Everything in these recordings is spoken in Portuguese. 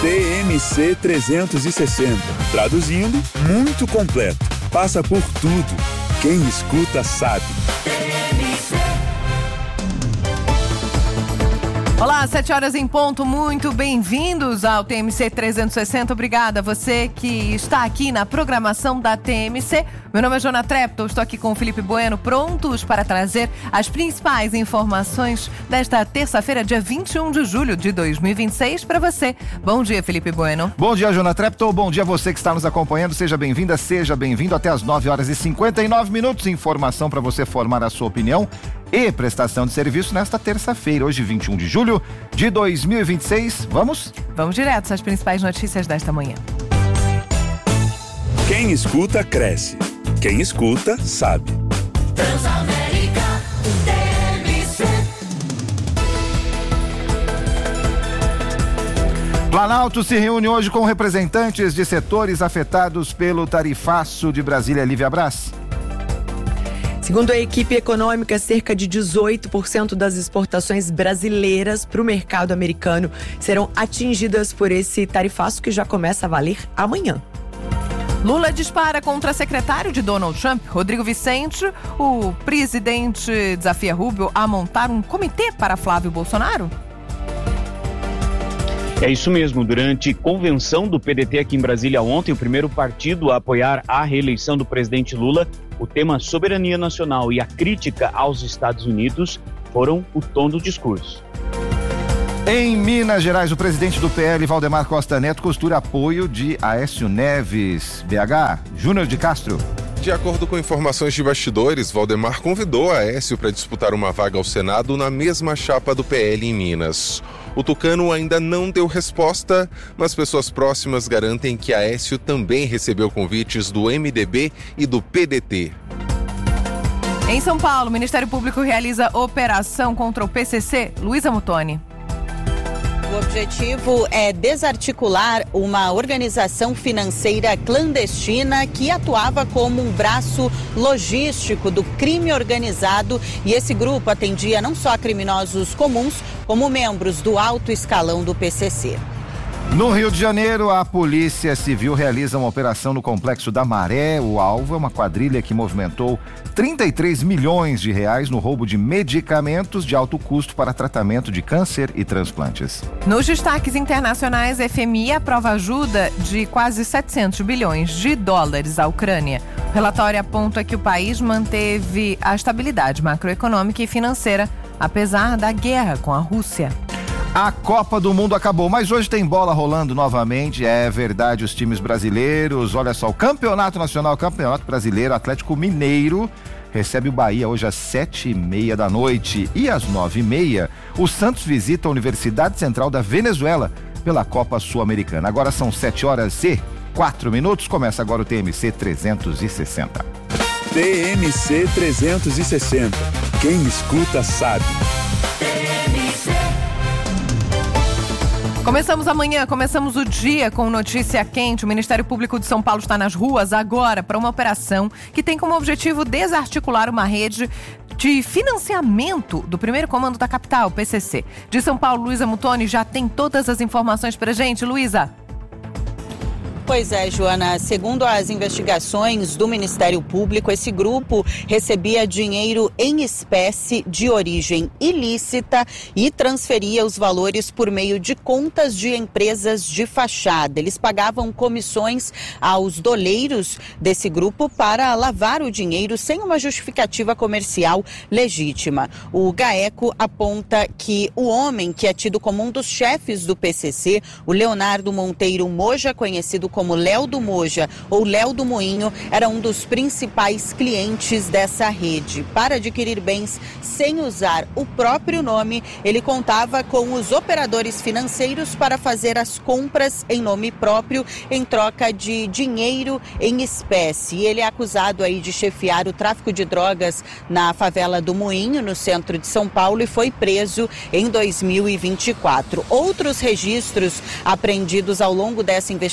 TMC 360. Traduzindo, muito completo. Passa por tudo. Quem escuta sabe. Olá, 7 horas em ponto, muito bem-vindos ao TMC 360. Obrigada a você que está aqui na programação da TMC. Meu nome é Joana Treptow, estou aqui com o Felipe Bueno, prontos para trazer as principais informações desta terça-feira, dia 21 de julho de 2026, para você. Bom dia, Felipe Bueno. Bom dia, Joana Treptow. Bom dia a você que está nos acompanhando. Seja bem-vinda, seja bem-vindo até as 9 horas e 59 minutos. Informação para você formar a sua opinião e prestação de serviço nesta terça-feira, hoje 21 de julho de 2026. Vamos? Vamos direto às principais notícias desta manhã. Quem escuta, cresce. Quem escuta, sabe. Transamérica TMC. Planalto se reúne hoje com representantes de setores afetados pelo tarifaço de Brasília. Lívia Braz. Segundo a equipe econômica, cerca de 18% das exportações brasileiras para o mercado americano serão atingidas por esse tarifaço que já começa a valer amanhã. Lula dispara contra secretário de Donald Trump, Rodrigo Vicente. O presidente desafia Rubio a montar um comitê para Flávio Bolsonaro? É isso mesmo, durante convenção do PDT aqui em Brasília ontem, o primeiro partido a apoiar a reeleição do presidente Lula, o tema soberania nacional e a crítica aos Estados Unidos foram o tom do discurso. Em Minas Gerais, o presidente do PL, Valdemar Costa Neto, costura apoio de Aécio Neves. BH, Júnior de Castro. De acordo com informações de bastidores, Valdemar convidou Aécio para disputar uma vaga ao Senado na mesma chapa do PL em Minas. O tucano ainda não deu resposta, mas pessoas próximas garantem que Aécio também recebeu convites do MDB e do PDT. Em São Paulo, o Ministério Público realiza operação contra o PCC. Luísa Muttoni. O objetivo é desarticular uma organização financeira clandestina que atuava como um braço logístico do crime organizado, e esse grupo atendia não só criminosos comuns, como membros do alto escalão do PCC. No Rio de Janeiro, a Polícia Civil realiza uma operação no Complexo da Maré. O alvo é uma quadrilha que movimentou 33 milhões de reais no roubo de medicamentos de alto custo para tratamento de câncer e transplantes. Nos destaques internacionais, a FMI aprova ajuda de quase 700 bilhões de dólares à Ucrânia. O relatório aponta que o país manteve a estabilidade macroeconômica e financeira, apesar da guerra com a Rússia. A Copa do Mundo acabou, mas hoje tem bola rolando novamente. É verdade, os times brasileiros. Olha só, o Campeonato Nacional, Campeonato Brasileiro, Atlético Mineiro recebe o Bahia hoje às 7h30 da noite. E às 9h30, o Santos visita a Universidade Central da Venezuela pela Copa Sul-Americana. Agora são 7 horas e 4 minutos. Começa agora o TMC 360. TMC 360. Quem escuta sabe. Começamos amanhã, começamos o dia com notícia quente. O Ministério Público de São Paulo está nas ruas agora para uma operação que tem como objetivo desarticular uma rede de financiamento do primeiro comando da capital, PCC. De São Paulo, Luísa Muttoni já tem todas as informações para a gente. Luísa. Pois é, Joana, segundo as investigações do Ministério Público, esse grupo recebia dinheiro em espécie de origem ilícita e transferia os valores por meio de contas de empresas de fachada. Eles pagavam comissões aos doleiros desse grupo para lavar o dinheiro sem uma justificativa comercial legítima. O GAECO aponta que o homem que é tido como um dos chefes do PCC, o Leonardo Monteiro Moja, conhecido como Léo do Moja ou Léo do Moinho, era um dos principais clientes dessa rede. Para adquirir bens sem usar o próprio nome, ele contava com os operadores financeiros para fazer as compras em nome próprio em troca de dinheiro em espécie. Ele é acusado aí de chefiar o tráfico de drogas na favela do Moinho, no centro de São Paulo, e foi preso em 2024. Outros registros apreendidos ao longo dessa investigação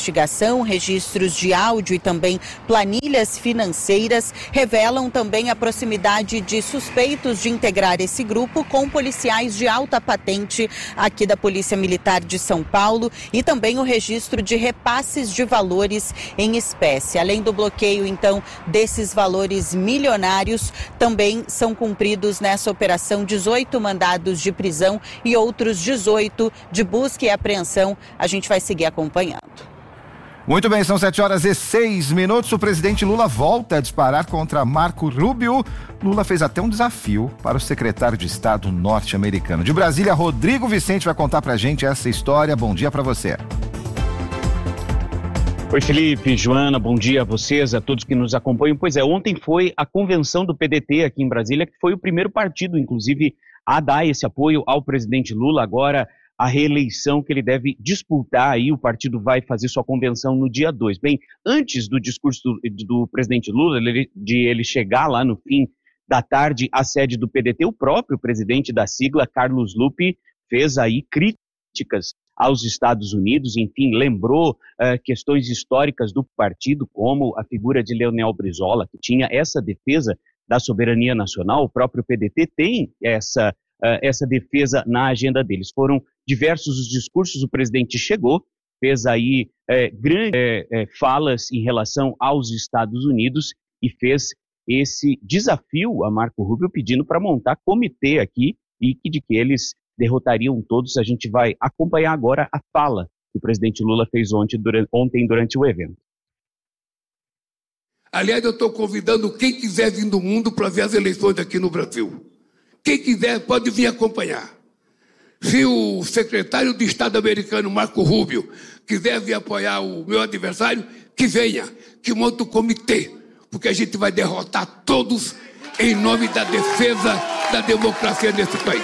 operação, registros de áudio e também planilhas financeiras revelam também a proximidade de suspeitos de integrar esse grupo com policiais de alta patente aqui da Polícia Militar de São Paulo e também o registro de repasses de valores em espécie. Além do bloqueio, então, desses valores milionários, também são cumpridos nessa operação 18 mandados de prisão e outros 18 de busca e apreensão. A gente vai seguir acompanhando. Muito bem, são 7h06. O presidente Lula volta a disparar contra Marco Rubio. Lula fez até um desafio para o secretário de Estado norte-americano. De Brasília, Rodrigo Vicente vai contar pra gente essa história. Bom dia pra você. Oi, Felipe, Joana, bom dia a vocês, a todos que nos acompanham. Pois é, ontem foi a convenção do PDT aqui em Brasília, que foi o primeiro partido, inclusive, a dar esse apoio ao presidente Lula. Agora, a reeleição que ele deve disputar aí, o partido vai fazer sua convenção no dia 2. Bem, antes do discurso do presidente Lula, de ele chegar lá no fim da tarde à sede do PDT, o próprio presidente da sigla, Carlos Lupe, fez aí críticas aos Estados Unidos, enfim, lembrou questões históricas do partido, como a figura de Leonel Brizola, que tinha essa defesa da soberania nacional. O próprio PDT tem essa defesa na agenda deles. Foram diversos os discursos, o presidente chegou, fez aí grandes falas em relação aos Estados Unidos e fez esse desafio a Marco Rubio, pedindo para montar comitê aqui e de que eles derrotariam todos. A gente vai acompanhar agora a fala que o presidente Lula fez ontem durante o evento. Aliás, eu estou convidando quem quiser vir do mundo para ver as eleições aqui no Brasil. Quem quiser pode vir acompanhar. Se o secretário de Estado americano, Marco Rubio, quiser vir apoiar o meu adversário, que venha, que monte o comitê, porque a gente vai derrotar todos em nome da defesa da democracia nesse país.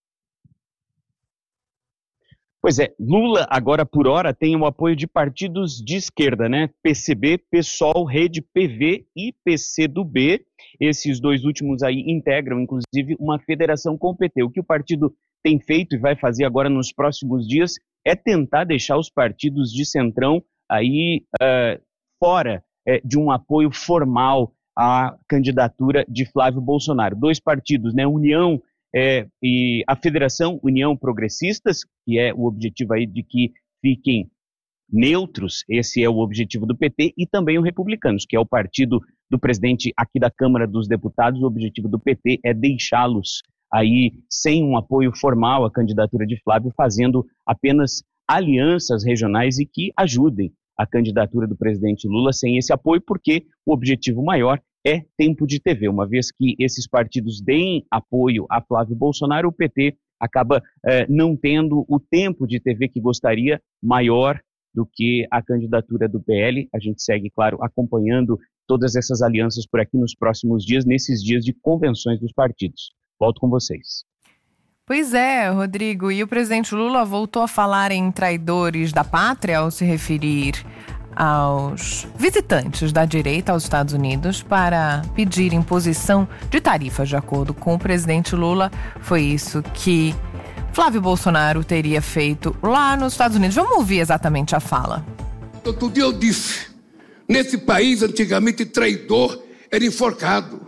Pois é, Lula agora por hora tem o apoio de partidos de esquerda, né? PCB, PSOL, Rede, PV e PCdoB. Esses dois últimos aí integram, inclusive, uma federação com o PT. O que o partido tem feito e vai fazer agora nos próximos dias é tentar deixar os partidos de centrão aí fora de um apoio formal à candidatura de Flávio Bolsonaro. Dois partidos, né? União e a Federação União Progressistas, que é o objetivo aí de que fiquem neutros, esse é o objetivo do PT, e também o Republicanos, que é o partido do presidente aqui da Câmara dos Deputados. O objetivo do PT é deixá-los aí sem um apoio formal à candidatura de Flávio, fazendo apenas alianças regionais e que ajudem a candidatura do presidente Lula sem esse apoio, porque o objetivo maior é tempo de TV. Uma vez que esses partidos deem apoio a Flávio Bolsonaro, o PT acaba não tendo o tempo de TV que gostaria, maior do que a candidatura do PL. A gente segue, claro, acompanhando todas essas alianças por aqui nos próximos dias, nesses dias de convenções dos partidos. Volto com vocês. Pois é, Rodrigo, e o presidente Lula voltou a falar em traidores da pátria ao se referir aos visitantes da direita aos Estados Unidos para pedir imposição de tarifas de acordo com o presidente Lula. Foi isso que Flávio Bolsonaro teria feito lá nos Estados Unidos. Vamos ouvir exatamente a fala. Outro dia eu disse, nesse país antigamente traidor era enforcado.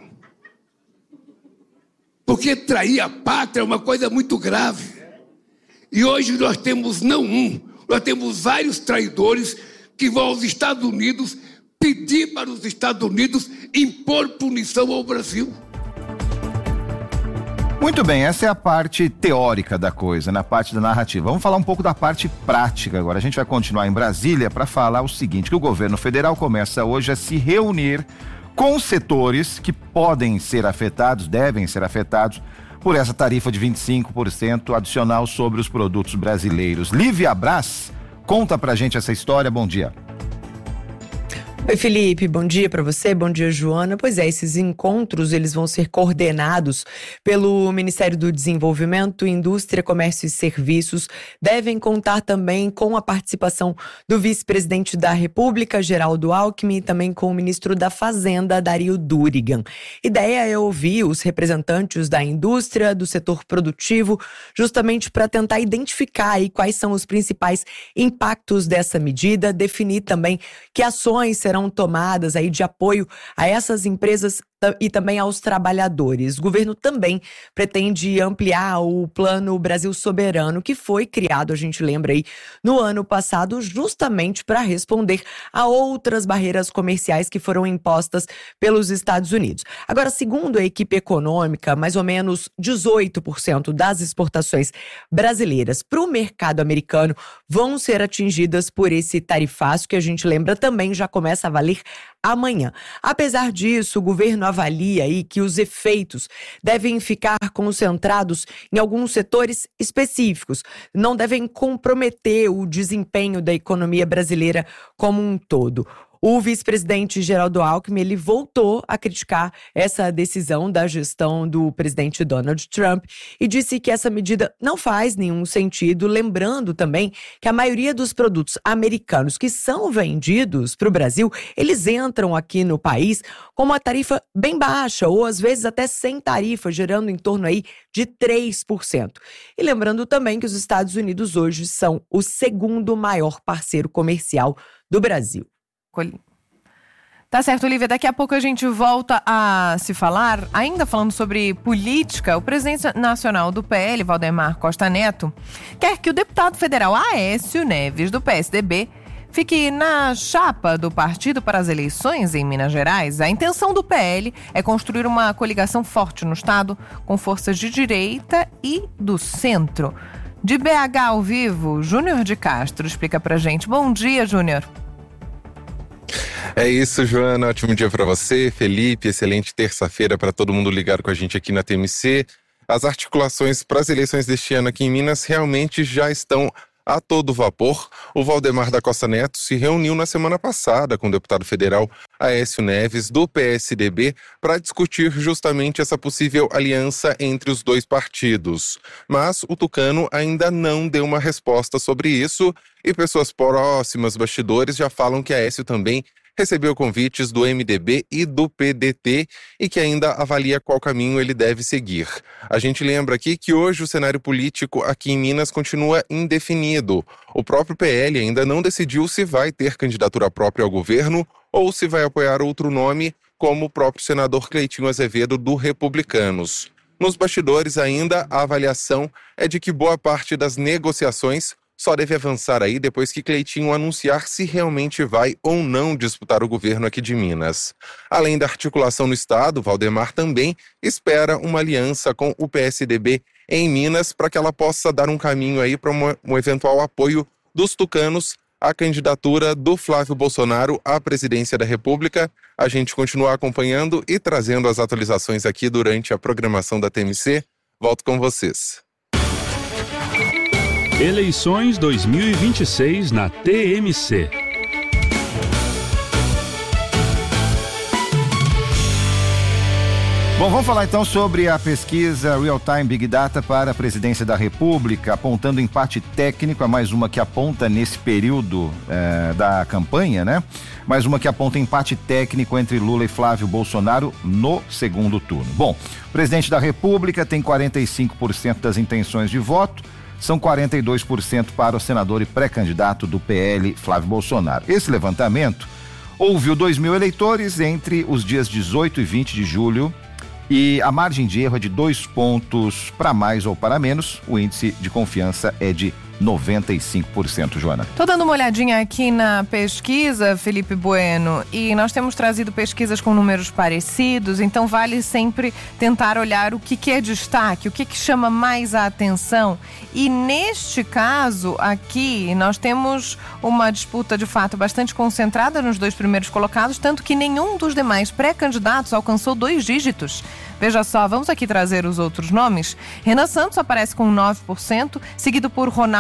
Porque trair a pátria é uma coisa muito grave. E hoje nós temos nós temos vários traidores que vão aos Estados Unidos pedir para os Estados Unidos impor punição ao Brasil. Muito bem, essa é a parte teórica da coisa, na parte da narrativa. Vamos falar um pouco da parte prática agora. A gente vai continuar em Brasília para falar o seguinte, que o governo federal começa hoje a se reunir com setores que podem ser afetados, devem ser afetados por essa tarifa de 25% adicional sobre os produtos brasileiros. Lívia Braz conta pra gente essa história. Bom dia. Oi, Felipe, bom dia para você, bom dia, Joana. Pois é, esses encontros eles vão ser coordenados pelo Ministério do Desenvolvimento, Indústria, Comércio e Serviços. Devem contar também com a participação do vice-presidente da República, Geraldo Alckmin, e também com o ministro da Fazenda, Dario Durigan. Ideia é ouvir os representantes da indústria, do setor produtivo, justamente para tentar identificar aí quais são os principais impactos dessa medida, definir também que ações serão tomadas aí de apoio a essas empresas e também aos trabalhadores. O governo também pretende ampliar o Plano Brasil Soberano, que foi criado, a gente lembra aí, no ano passado, justamente para responder a outras barreiras comerciais que foram impostas pelos Estados Unidos. Agora, segundo a equipe econômica, mais ou menos 18% das exportações brasileiras para o mercado americano vão ser atingidas por esse tarifaço, que a gente lembra também já começa a valer amanhã. Apesar disso, o governo avalia aí que os efeitos devem ficar concentrados em alguns setores específicos, não devem comprometer o desempenho da economia brasileira como um todo. O vice-presidente Geraldo Alckmin, ele voltou a criticar essa decisão da gestão do presidente Donald Trump e disse que essa medida não faz nenhum sentido, lembrando também que a maioria dos produtos americanos que são vendidos para o Brasil, eles entram aqui no país com uma tarifa bem baixa ou às vezes até sem tarifa, gerando em torno aí de 3%. E lembrando também que os Estados Unidos hoje são o segundo maior parceiro comercial do Brasil. Tá certo, Olivia. Daqui a pouco a gente volta a se falar. Ainda falando sobre política, o presidente nacional do PL, Valdemar Costa Neto, quer que o deputado federal Aécio Neves, do PSDB, fique na chapa do partido para as eleições em Minas Gerais. A intenção do PL é construir uma coligação forte no estado, com forças de direita e do centro. De BH ao vivo, Júnior de Castro explica pra gente. Bom dia, Júnior. É isso, Joana. Ótimo dia para você, Felipe. Excelente terça-feira para todo mundo ligado com a gente aqui na TMC. As articulações para as eleições deste ano aqui em Minas realmente já estão a todo vapor. O Valdemar da Costa Neto se reuniu na semana passada com o deputado federal Aécio Neves, do PSDB, para discutir justamente essa possível aliança entre os dois partidos. Mas o tucano ainda não deu uma resposta sobre isso e pessoas próximas, bastidores, já falam que Aécio também recebeu convites do MDB e do PDT e que ainda avalia qual caminho ele deve seguir. A gente lembra aqui que hoje o cenário político aqui em Minas continua indefinido. O próprio PL ainda não decidiu se vai ter candidatura própria ao governo ou se vai apoiar outro nome, como o próprio senador Cleitinho Azevedo, do Republicanos. Nos bastidores ainda, a avaliação é de que boa parte das negociações só deve avançar aí depois que Cleitinho anunciar se realmente vai ou não disputar o governo aqui de Minas. Além da articulação no estado, Valdemar também espera uma aliança com o PSDB em Minas para que ela possa dar um caminho aí para um eventual apoio dos tucanos à candidatura do Flávio Bolsonaro à presidência da República. A gente continua acompanhando e trazendo as atualizações aqui durante a programação da TMC. Volto com vocês. Eleições 2026 na TMC. Bom, vamos falar então sobre a pesquisa Real Time Big Data para a presidência da República, apontando empate técnico, a mais uma que aponta nesse período da campanha, né? Mais uma que aponta empate técnico entre Lula e Flávio Bolsonaro no segundo turno. Bom, o presidente da República tem 45% das intenções de voto, são 42% para o senador e pré-candidato do PL, Flávio Bolsonaro. Esse levantamento ouviu 2.000 eleitores entre os dias 18 e 20 de julho e a margem de erro é de 2 pontos para mais ou para menos. O índice de confiança é de 95%, Joana. Tô dando uma olhadinha aqui na pesquisa, Felipe Bueno, e nós temos trazido pesquisas com números parecidos, então vale sempre tentar olhar o que é destaque, o que chama mais a atenção. E neste caso aqui, nós temos uma disputa de fato bastante concentrada nos dois primeiros colocados, tanto que nenhum dos demais pré-candidatos alcançou 2 dígitos. Veja só, vamos aqui trazer os outros nomes. Renan Santos aparece com 9%, seguido por Ronaldo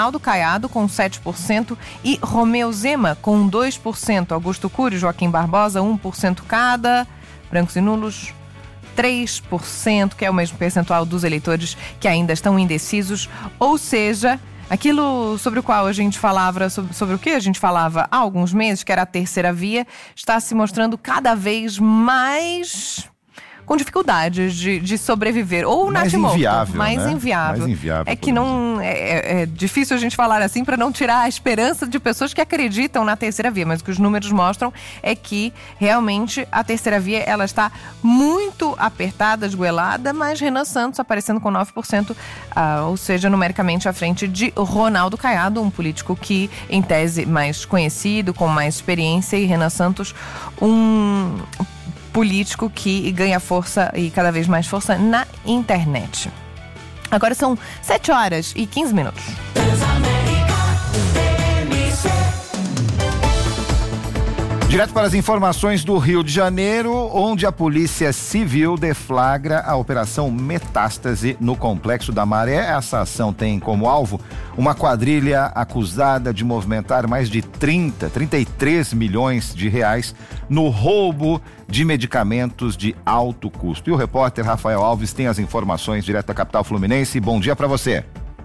Ronaldo Caiado com 7% e Romeu Zema com 2%. Augusto Cury e Joaquim Barbosa, 1% cada. Brancos e nulos, 3%, que é o mesmo percentual dos eleitores que ainda estão indecisos. Ou seja, aquilo sobre o qual a gente falava, sobre o que a gente falava há alguns meses, que era a terceira via, está se mostrando cada vez mais com dificuldades de sobreviver. Ou mais inviável, mais inviável. É que não é difícil a gente falar assim para não tirar a esperança de pessoas que acreditam na terceira via, mas o que os números mostram é que realmente a terceira via ela está muito apertada, esgoelada, mas Renan Santos aparecendo com 9%, ou seja, numericamente à frente de Ronaldo Caiado, um político que em tese mais conhecido, com mais experiência, e Renan Santos, um político que ganha força e cada vez mais força na internet. Agora são 7h15. Direto para as informações do Rio de Janeiro, onde a Polícia Civil deflagra a Operação Metástase no Complexo da Maré. Essa ação tem como alvo uma quadrilha acusada de movimentar mais de 33 milhões de reais no roubo de medicamentos de alto custo. E o repórter Rafael Alves tem as informações direto da capital fluminense. Bom dia para você.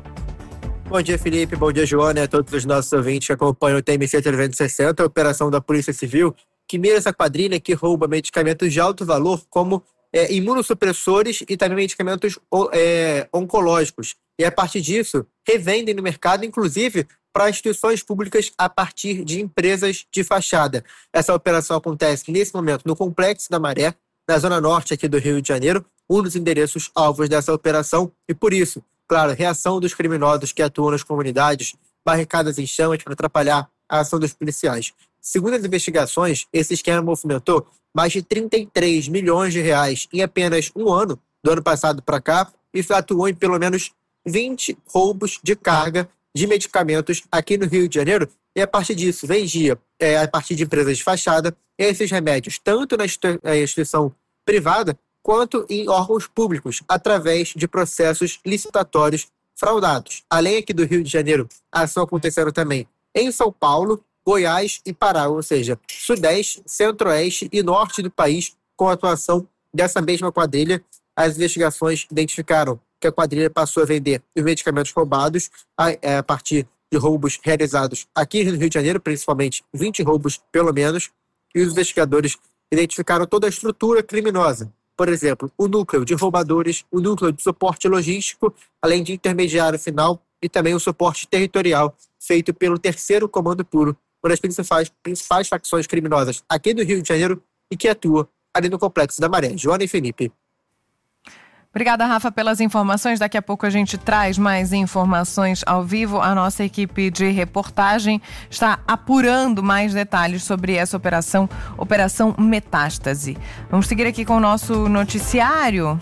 Bom dia, Felipe. Bom dia, Joana, e a todos os nossos ouvintes que acompanham o TMC 360, a operação da Polícia Civil, que mira essa quadrilha que rouba medicamentos de alto valor, como imunossupressores e também medicamentos oncológicos. E, a partir disso, revendem no mercado, inclusive para instituições públicas a partir de empresas de fachada. Essa operação acontece, nesse momento, no Complexo da Maré, na zona norte aqui do Rio de Janeiro, um dos endereços alvos dessa operação, e por isso, claro, reação dos criminosos que atuam nas comunidades, barricadas em chamas para atrapalhar a ação dos policiais. Segundo as investigações, esse esquema movimentou mais de 33 milhões de reais em apenas um ano, do ano passado para cá, e atuou em pelo menos 20 roubos de carga de medicamentos aqui no Rio de Janeiro, e a partir disso vendia, a partir de empresas de fachada, esses remédios tanto na instituição privada quanto em órgãos públicos, através de processos licitatórios fraudados. Além aqui do Rio de Janeiro, a ação acontecendo também em São Paulo, Goiás e Pará, ou seja, Sudeste, Centro-Oeste e Norte do país, com a atuação dessa mesma quadrilha. As investigações identificaram que a quadrilha passou a vender os medicamentos roubados a partir de roubos realizados aqui no Rio de Janeiro, principalmente 20 roubos pelo menos, e os investigadores identificaram toda a estrutura criminosa. Por exemplo, o núcleo de roubadores, o núcleo de suporte logístico, além de intermediário final e também o suporte territorial feito pelo Terceiro Comando Puro, uma das principais facções criminosas aqui do Rio de Janeiro e que atua ali no Complexo da Maré. Joana e Felipe. Obrigada, Rafa, pelas informações. Daqui a pouco a gente traz mais informações ao vivo. A nossa equipe de reportagem está apurando mais detalhes sobre essa Operação Metástase. Vamos seguir aqui com o nosso noticiário.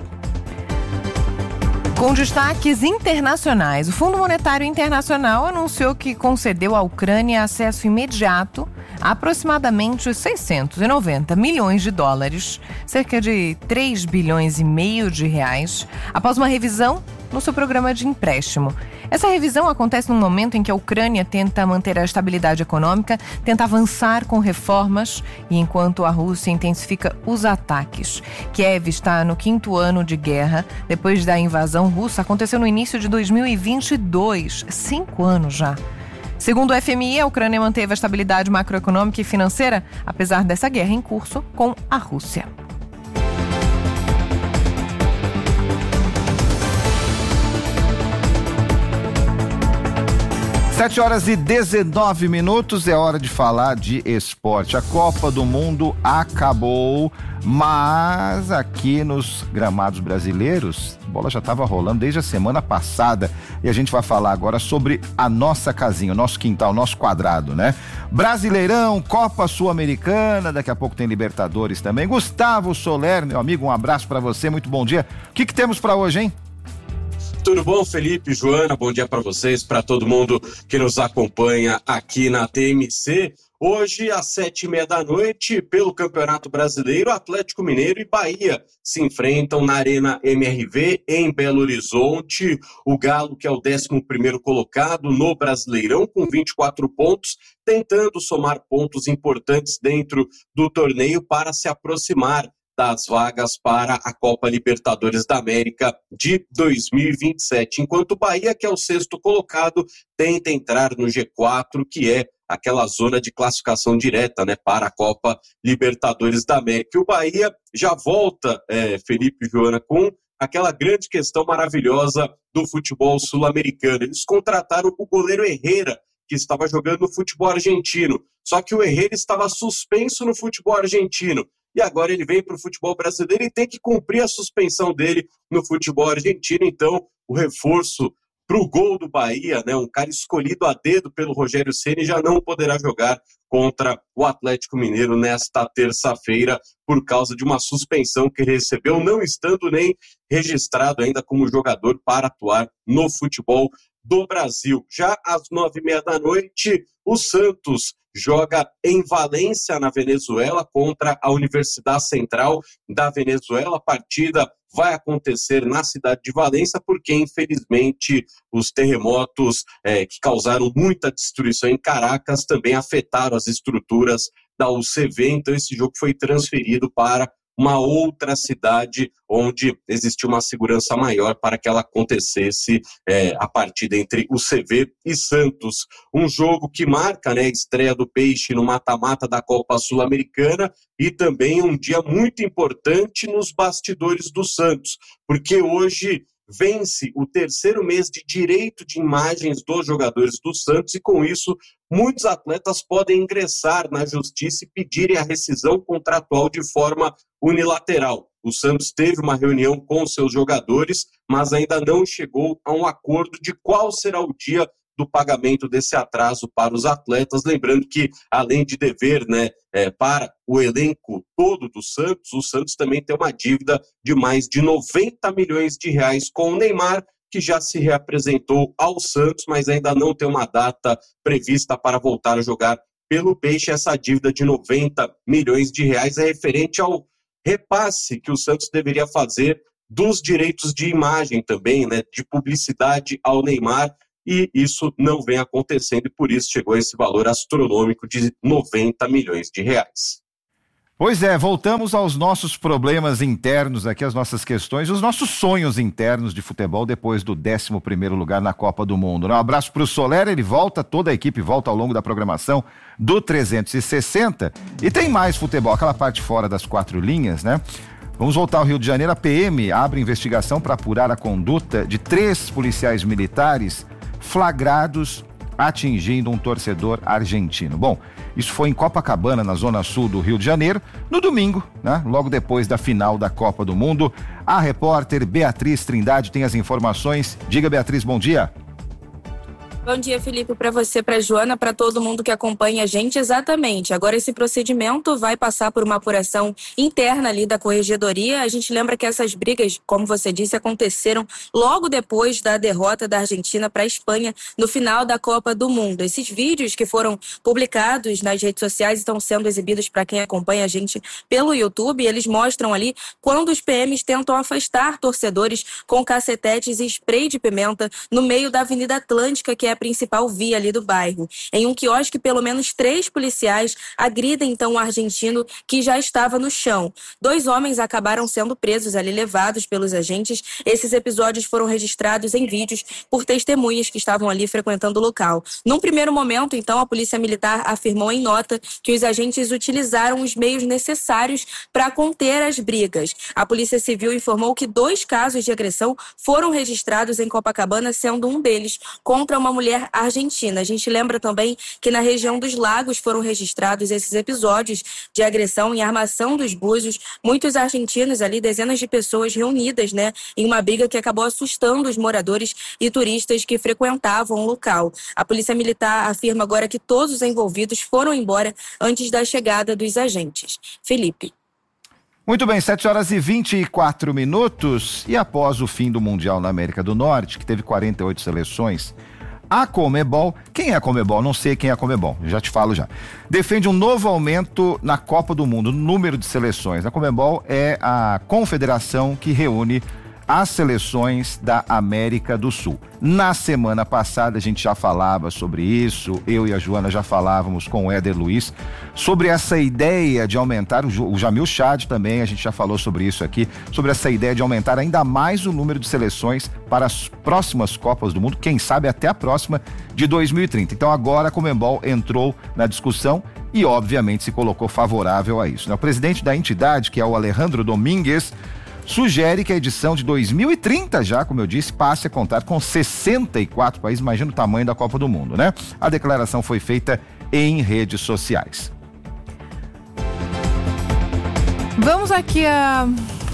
Com destaques internacionais, o Fundo Monetário Internacional anunciou que concedeu à Ucrânia acesso imediato a aproximadamente os 690 milhões de dólares, cerca de 3 bilhões e meio de reais, após uma revisão no seu programa de empréstimo. Essa revisão acontece num momento em que a Ucrânia tenta manter a estabilidade econômica, tenta avançar com reformas e enquanto a Rússia intensifica os ataques. Kiev está no 5º ano de guerra, depois da invasão russa, aconteceu no início de 2022, 5 anos já. Segundo o FMI, a Ucrânia manteve a estabilidade macroeconômica e financeira, apesar dessa guerra em curso com a Rússia. Sete horas e 19 minutos, é hora de falar de esporte. A Copa do Mundo acabou, mas aqui nos gramados brasileiros, a bola já estava rolando desde a semana passada. E a gente vai falar agora sobre a nossa casinha, o nosso quintal, o nosso quadrado, né? Brasileirão, Copa Sul-Americana, daqui a pouco tem Libertadores também. Gustavo Soler, meu amigo, um abraço para você, muito bom dia. O que temos para hoje, hein? Tudo bom, Felipe, Joana? Bom dia para vocês, para todo mundo que nos acompanha aqui na TMC. Hoje, às 7h30 pelo Campeonato Brasileiro, Atlético Mineiro e Bahia se enfrentam na Arena MRV, em Belo Horizonte. O Galo, que é o 11º colocado no Brasileirão, com 24 pontos, tentando somar pontos importantes dentro do torneio para se aproximar das vagas para a Copa Libertadores da América de 2027. Enquanto o Bahia, que é o 6º colocado, tenta entrar no G4, que é aquela zona de classificação direta, né, para a Copa Libertadores da América. E o Bahia já volta, Felipe e Joana, com aquela grande questão maravilhosa do futebol sul-americano. Eles contrataram o goleiro Herrera, que estava jogando no futebol argentino. Só que o Herrera estava suspenso no futebol argentino. E agora ele vem para o futebol brasileiro e tem que cumprir a suspensão dele no futebol argentino. Então, o reforço para o gol do Bahia, né, um cara escolhido a dedo pelo Rogério Ceni, já não poderá jogar contra o Atlético Mineiro nesta terça-feira por causa de uma suspensão que ele recebeu, não estando nem registrado ainda como jogador para atuar no futebol do Brasil. Já às 9h30, o Santos joga em Valência, na Venezuela, contra a Universidade Central da Venezuela. A partida vai acontecer na cidade de Valência, porque, infelizmente, os terremotos que causaram muita destruição em Caracas também afetaram as estruturas da UCV. Então, esse jogo foi transferido para uma outra cidade onde existia uma segurança maior para que ela acontecesse a partida entre o CV e Santos. Um jogo que marca, né, a estreia do Peixe no mata-mata da Copa Sul-Americana e também um dia muito importante nos bastidores do Santos, porque hoje vence o 3º mês de direito de imagens dos jogadores do Santos e, com isso, muitos atletas podem ingressar na justiça e pedirem a rescisão contratual de forma unilateral. O Santos teve uma reunião com seus jogadores, mas ainda não chegou a um acordo de qual será o dia do pagamento desse atraso para os atletas. Lembrando que, além de dever, né, para o elenco todo do Santos, o Santos também tem uma dívida de mais de 90 milhões de reais com o Neymar, que já se reapresentou ao Santos, mas ainda não tem uma data prevista para voltar a jogar pelo Peixe. Essa dívida de 90 milhões de reais é referente ao repasse que o Santos deveria fazer dos direitos de imagem também, né, de publicidade ao Neymar, e isso não vem acontecendo e por isso chegou a esse valor astronômico de 90 milhões de reais. Pois é, voltamos aos nossos problemas internos aqui, as nossas questões, os nossos sonhos internos de futebol depois do 11º lugar na Copa do Mundo. Um abraço para o Soler, ele volta, toda a equipe volta ao longo da programação do 360 e tem mais futebol, aquela parte fora das 4 linhas, né? Vamos voltar ao Rio de Janeiro. A PM abre investigação para apurar a conduta de 3 policiais militares flagrados atingindo um torcedor argentino. Bom, isso foi em Copacabana, na zona sul do Rio de Janeiro, no domingo, né? Logo depois da final da Copa do Mundo. A repórter Beatriz Trindade tem as informações. Diga, Beatriz, bom dia. Bom dia, Felipe, para você, para a Joana, para todo mundo que acompanha a gente. Exatamente. Agora esse procedimento vai passar por uma apuração interna ali da corregedoria. A gente lembra que essas brigas, como você disse, aconteceram logo depois da derrota da Argentina para a Espanha no final da Copa do Mundo. Esses vídeos que foram publicados nas redes sociais estão sendo exibidos para quem acompanha a gente pelo YouTube. Eles mostram ali quando os PMs tentam afastar torcedores com cacetetes e spray de pimenta no meio da Avenida Atlântica, que é a principal via ali do bairro. Em um quiosque, pelo menos 3 policiais agridem então o argentino que já estava no chão. 2 homens acabaram sendo presos ali, levados pelos agentes. Esses episódios foram registrados em vídeos por testemunhas que estavam ali frequentando o local. Num primeiro momento, então, a Polícia Militar afirmou em nota que os agentes utilizaram os meios necessários para conter as brigas. A Polícia Civil informou que 2 casos de agressão foram registrados em Copacabana, sendo um deles contra uma mulher argentina. A gente lembra também que na região dos Lagos foram registrados esses episódios de agressão e armação dos búzios. Muitos argentinos ali, dezenas de pessoas reunidas, né, em uma briga que acabou assustando os moradores e turistas que frequentavam o local. A Polícia Militar afirma agora que todos os envolvidos foram embora antes da chegada dos agentes. Felipe. Muito bem, 7h24. E após o fim do Mundial na América do Norte, que teve 48 seleções, A Conmebol, quem é a Conmebol? Não sei quem é a Conmebol, já te falo já. Defende um novo aumento na Copa do Mundo, no número de seleções. A Conmebol é a confederação que reúne as seleções da América do Sul. Na semana passada a gente já falava sobre isso, eu e a Joana já falávamos com o Éder Luiz sobre essa ideia de aumentar, o Jamil Chad também, a gente já falou sobre isso aqui, sobre essa ideia de aumentar ainda mais o número de seleções para as próximas Copas do Mundo, quem sabe até a próxima de 2030. Então agora a Conmebol entrou na discussão e obviamente se colocou favorável a isso, né? O presidente da entidade, que é o Alejandro Domingues, sugere que a edição de 2030 já, como eu disse, passe a contar com 64 países. Imagina o tamanho da Copa do Mundo, né? A declaração foi feita em redes sociais. Vamos aqui a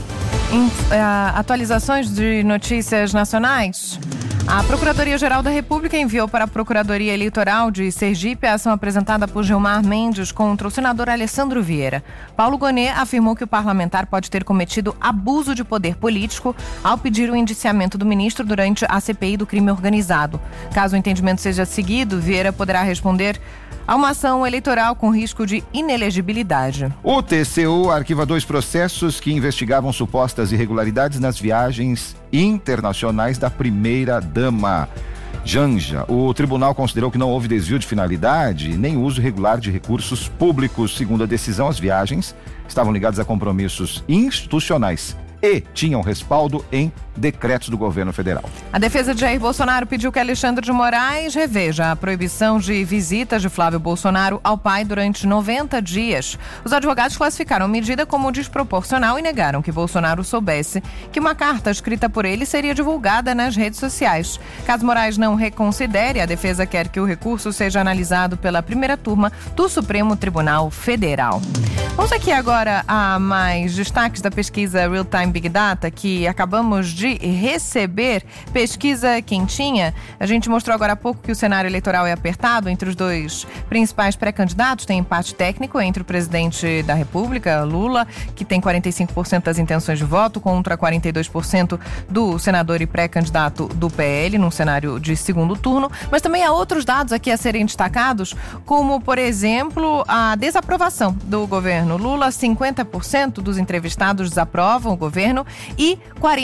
atualizações de notícias nacionais. A Procuradoria-Geral da República enviou para a Procuradoria Eleitoral de Sergipe a ação apresentada por Gilmar Mendes contra o senador Alessandro Vieira. Paulo Gonet afirmou que o parlamentar pode ter cometido abuso de poder político ao pedir o indiciamento do ministro durante a CPI do crime organizado. Caso o entendimento seja seguido, Vieira poderá responder a uma ação eleitoral com risco de inelegibilidade. O TCU arquiva 2 processos que investigavam supostas irregularidades nas viagens internacionais da primeira-dama Janja. O tribunal considerou que não houve desvio de finalidade nem uso irregular de recursos públicos. Segundo a decisão, as viagens estavam ligadas a compromissos institucionais e tinham respaldo em decretos do governo federal. A defesa de Jair Bolsonaro pediu que Alexandre de Moraes reveja a proibição de visitas de Flávio Bolsonaro ao pai durante 90 dias. Os advogados classificaram a medida como desproporcional e negaram que Bolsonaro soubesse que uma carta escrita por ele seria divulgada nas redes sociais. Caso Moraes não reconsidere, a defesa quer que o recurso seja analisado pela primeira turma do Supremo Tribunal Federal. Vamos aqui agora a mais destaques da pesquisa Real Time Big Data, que acabamos de receber. Pesquisa quentinha. A gente mostrou agora há pouco que o cenário eleitoral é apertado entre os 2 principais pré-candidatos. Tem empate técnico entre o presidente da República, Lula, que tem 45% das intenções de voto, contra 42% do senador e pré-candidato do PL, num cenário de segundo turno. Mas também há outros dados aqui a serem destacados, como, por exemplo, a desaprovação do governo Lula. 50% dos entrevistados desaprovam o governo e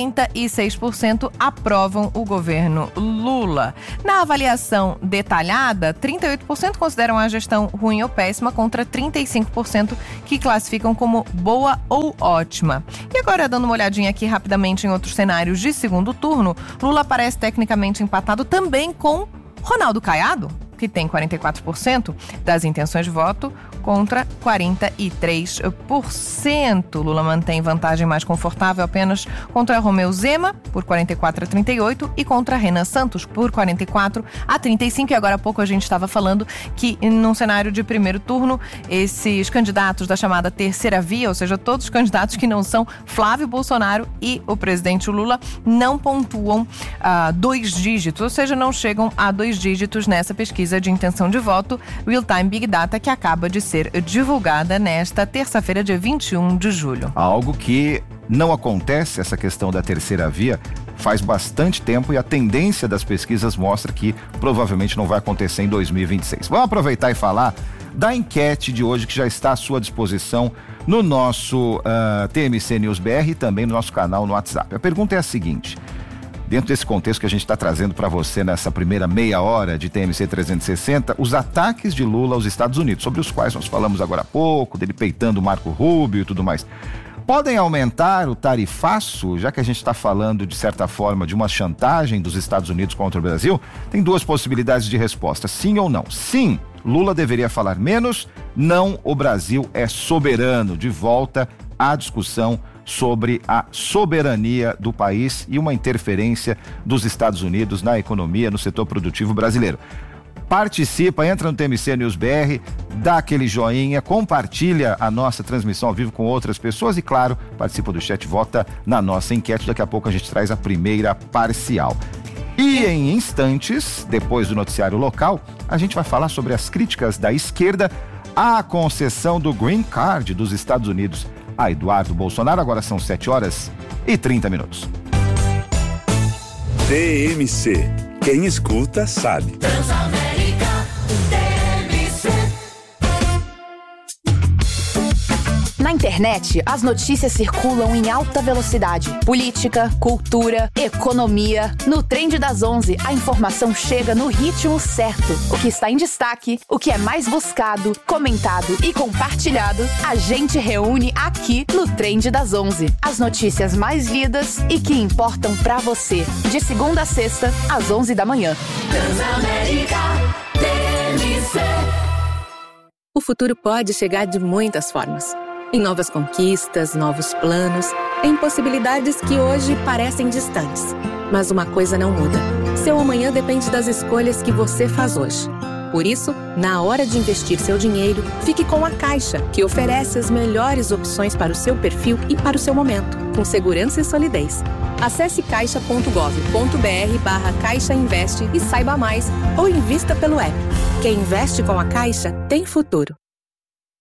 46% aprovam o governo Lula. Na avaliação detalhada, 38% consideram a gestão ruim ou péssima, contra 35% que classificam como boa ou ótima. E agora, dando uma olhadinha aqui rapidamente em outros cenários de segundo turno, Lula parece tecnicamente empatado também com Ronaldo Caiado, que tem 44% das intenções de voto, contra 43%. Lula mantém vantagem mais confortável apenas contra Romeu Zema, por 44-38, e contra Renan Santos, por 44-35. E agora há pouco a gente estava falando que, num cenário de primeiro turno, esses candidatos da chamada terceira via, ou seja, todos os candidatos que não são Flávio Bolsonaro e o presidente Lula, não pontuam 2 dígitos, ou seja, não chegam a 2 dígitos nessa pesquisa de intenção de voto Real Time Big Data, que acaba de ser divulgada nesta terça-feira, dia 21 de julho. Algo que não acontece, essa questão da terceira via, faz bastante tempo, e a tendência das pesquisas mostra que provavelmente não vai acontecer em 2026. Vamos aproveitar e falar da enquete de hoje, que já está à sua disposição no nosso TMC News BR e também no nosso canal no WhatsApp. A pergunta é a seguinte: dentro desse contexto que a gente está trazendo para você nessa primeira meia hora de TMC 360, os ataques de Lula aos Estados Unidos, sobre os quais nós falamos agora há pouco, dele peitando o Marco Rubio e tudo mais, podem aumentar o tarifaço, já que a gente está falando, de certa forma, de uma chantagem dos Estados Unidos contra o Brasil? Tem 2 possibilidades de resposta, sim ou não. Sim, Lula deveria falar menos. Não, o Brasil é soberano. De volta à discussão sobre a soberania do país e uma interferência dos Estados Unidos na economia, no setor produtivo brasileiro. Participa, entra no TMC News BR, dá aquele joinha, compartilha a nossa transmissão ao vivo com outras pessoas e, claro, participa do chat, vota na nossa enquete. Daqui a pouco a gente traz a primeira parcial. E em instantes, depois do noticiário local, a gente vai falar sobre as críticas da esquerda à concessão do Green Card dos Estados Unidos a Eduardo Bolsonaro. Agora são 7h30. TMC. Quem escuta sabe. Transamérica TMC. Na internet, as notícias circulam em alta velocidade. Política, cultura, economia. No Trend das 11, a informação chega no ritmo certo. O que está em destaque, o que é mais buscado, comentado e compartilhado, a gente reúne aqui no Trend das 11. As notícias mais lidas e que importam pra você. De segunda a sexta, às 11 da manhã. Transamérica TMC. O futuro pode chegar de muitas formas. Em novas conquistas, novos planos, em possibilidades que hoje parecem distantes. Mas uma coisa não muda. Seu amanhã depende das escolhas que você faz hoje. Por isso, na hora de investir seu dinheiro, fique com a Caixa, que oferece as melhores opções para o seu perfil e para o seu momento, com segurança e solidez. Acesse caixa.gov.br/Caixa Investe e saiba mais, ou invista pelo app. Quem investe com a Caixa tem futuro.